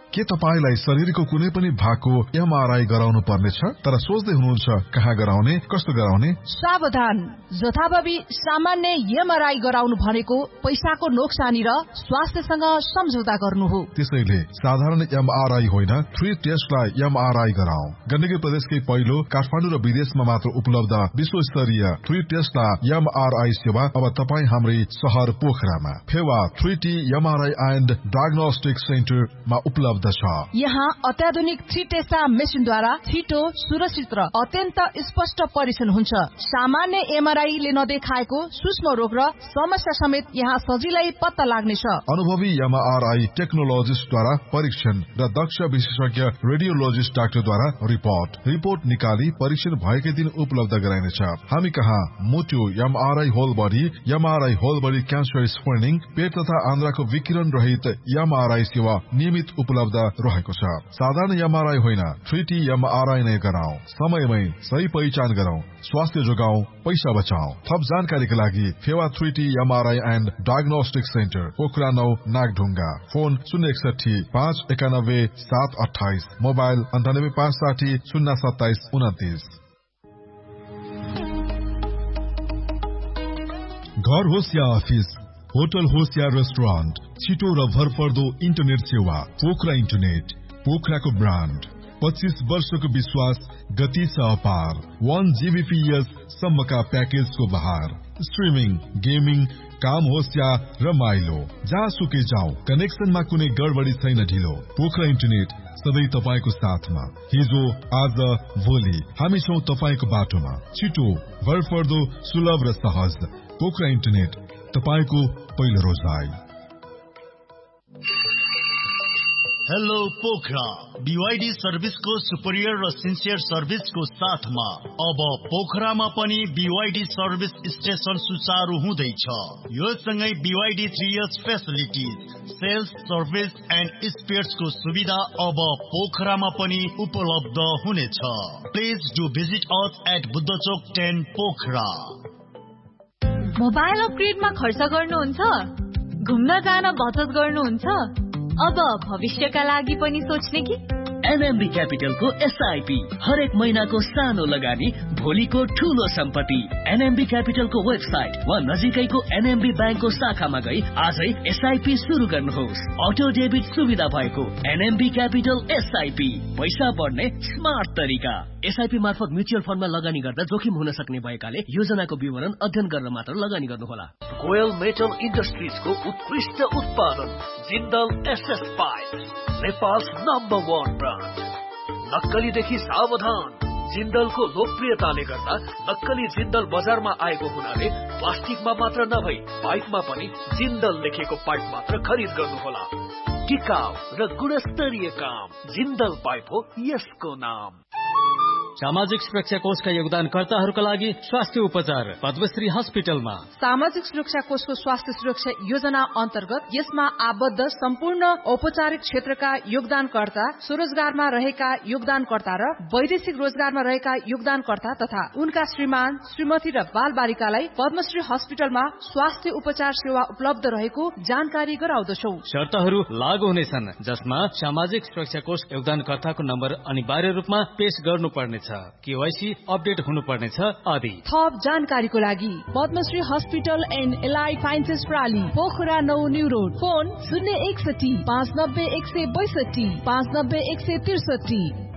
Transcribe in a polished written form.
के तपाईलाई शरीरको कुनै पनि भागको एमआरआई गराउनु पर्नेछ तर सोच्दै हुनुहुन्छ कहाँ गराउने कस्तो गराउने? सावधान, जथाभावी सामान्य एमआरआई गराउनु भनेको पैसाको नोक्सानी र स्वास्थ्यसँग सम्झौता गर्नु हो। त्यसैले साधारण एमआरआई होइन 3 टेस्टलाई एमआरआई गराऊ। गण्डकी प्रदेशकै पहिलो काठमाडौँ र विदेशमा मात्र उपलब्ध विश्वस्तरीय 3 टेस्टलाई एमआरआई सेवा अब तपाईँ हाम्रै शहर पोखरामा Phewa 3T MRI and diagnostic सेन्टरमा उपलब्ध छ। यहाँ अत्याधुनिक 3 टेस्टा मेसिनद्वारा छिटो, सुरक्षित र अत्यन्त स्पष्ट परीक्षण हुन्छ। सामान्य एमआरआईले नदेखाएको सूक्ष्म रोग र समस्या समेत यहाँ सजिलै पत्ता लाग्नेछ। अनुभवी एमआरआई टेक्नोलोजिस्टद्वारा परीक्षण र दक्ष विशेषज्ञ रेडियोलोजिस्ट डाक्टरद्वारा रिपोर्ट निकाली परीक्षण भएकै दिन उपलब्ध गराइनेछ। हामी कहाँ मुटु MRI whole body, MRI whole body cancer screening, पेट तथा आन्द्राको विकिरण रहित एमआरआई सेवा नियमित उपलब्ध रहेको छ। साधारण एमआरआई होइन 3T एमआरआई नै गराऊ। समयमै सही पहिचान गरौं, स्वास्थ्य जोगाऊ, पैसा बचाऊ। थप जानकारीका लागि Phewa 3T MRI and diagnostic centre, Pokhara 9 Nagdhunga. Phone 061 591 728, mobile 98 560 027 29। घर होस् या अफिस, होटल होस् या रेस्टुरेन्ट, छिटो र भरपर्दो इन्टरनेट सेवा पोखरा इन्टरनेट, पोखराको ब्रान्ड। 25 वर्षको विश्वास, गति छ अपार। 1 Gbps सम्मका प्याकेजको बहार। स्ट्रिमिङ, गेमिङ, काम होस् या रमाइलो, जहाँसुकै जाऊ, कनेक्सनमा कुनै गडबडी छैन ढिलो। पोखरा इन्टरनेट सधैँ तपाईको साथमा। हिजो, आज, भोलि हामी छौं तपाईको बाटोमा। छिटो, भरपर्दो, सुलभ र सहज। पोखरा इन्टरनेट, तपाईको पहिलो रोजगार। हेलो पोखरा, BYD सर्भिसको सुपरियर र सिन्सियर सर्भिसको साथमा अब पोखरामा पनि BYD सर्भिस स्टेशन सुचारू हुँदैछ। यो सँगै BYD 3 years facilities, sales, service and स्पेयर्सको सुविधा अब पोखरामा पनि उपलब्ध हुनेछ। Please do visit us at बुद्धचोक 10 Pokhara. Mobile अपग्रेडमा खर्च गर्नुहुन्छ? घुम्न जान बचत गर्नुहुन्छ? अब भविष्यका लागि पनि सोच्ने कि? एनएमबी क्यापिटलको एसआईपी, हरेक महिनाको सानो लगानी, भोलिको ठूलो सम्पत्ति। एनएमबी क्यापिटलको वेबसाइट वा नजिकैको एनएमबी ब्याङ्कको शाखामा गई आजै एसआईपी सुरु गर्नुहोस्। अटो डेबिट सुविधा भएको एनएमबी क्यापिटल एसआईपी, पैसा बढ्ने स्मार्ट तरिका। एसआईपी मार्फत म्युचुअल फन्डमा लगानी गर्दा जोखिम हुन सक्ने भएकाले योजनाको विवरण अध्ययन गरेर मात्र लगानी गर्नुहोला। कोयल मेटल इन्डस्ट्रिजको उत्कृष्ट उत्पादन Jindal SS pipe, Nepal number 1 brand. नक्कलीदेखि सावधान। जिन्दलको लोकप्रियताले गर्दा नक्कली जिन्दल बजारमा आएको हुनाले प्लास्टिकमा मात्र नभई पाइपमा पनि जिन्दल लेखेको पाइप मात्र खरिद गर्नुहोला। टिकाउ र गुणस्तरीय काम, जिन्दल पाइप हो यसको नाम। सामाजिक सुरक्षा कोषका योगदानकर्ताहरूका लागि स्वास्थ्य उपचार पद्मश्री हस्पिटलमा। सामाजिक सुरक्षा कोषको स्वास्थ्य सुरक्षा योजना अन्तर्गत यसमा आबद्ध सम्पूर्ण औपचारिक क्षेत्रका योगदानकर्ता, स्वरोजगारमा रहेका योगदानकर्ता र वैदेशिक रोजगारमा रहेका योगदानकर्ता तथा उनका श्रीमान, श्रीमती र बाल बालिकालाई पद्मश्री हस्पिटलमा स्वास्थ्य उपचार सेवा उपलब्ध रहेको जानकारी गराउँदछौ। शर्तहरू लागू हुनेछन्, जसमा सामाजिक सुरक्षा कोष योगदानकर्ताको नम्बर अनिवार्य रूपमा पेश गर्नुपर्नेछ, केवाईसी अपडेट हुनुपर्नेछ आदि। थप जानकारीको लागि Padmashri hospital and allied sciences प्राली, Pokhara 9 new road. Phone 061 590 162 590 163।